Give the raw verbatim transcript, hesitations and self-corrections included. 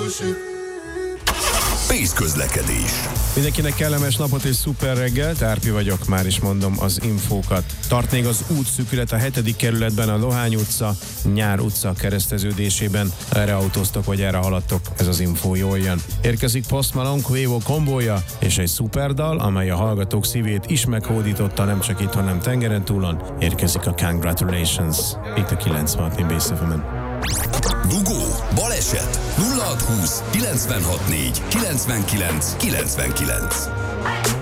Pész közlekedés. Mindenkinek kellemes napot és szuper reggelt, Árpi vagyok, már is mondom az infókat. Tart még az útszűkület a hetedik kerületben, a Lohány utca, Nyár utca kereszteződésében. Erre autóztok, vagy erre haladtok, ez az infó jól jön. Érkezik Post Malone Quavo kombója, és egy szuperdal, amely a hallgatók szívét is meghódította, nem csak itt, hanem tengeren túlon. Érkezik a Congratulations, itt a kilencvenhat Bass ef emen. Dugó, baleset, nulla hat húsz kilencvenhat négy kilencvenkilenc kilencvenkilenc.